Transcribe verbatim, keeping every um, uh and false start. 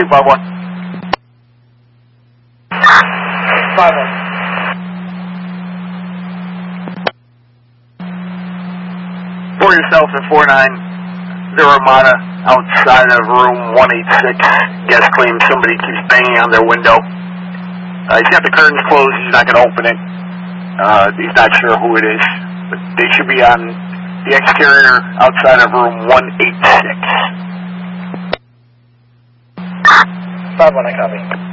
two five one. five one. For yourself at four nine zero Ramada, outside of room one eighty-six. Guest claims somebody keeps banging on their window. Uh, he's got the curtains closed, he's not going to open it. Uh, he's not sure who it is, but they should be on the exterior outside of room one eighty-six. five one, I copy.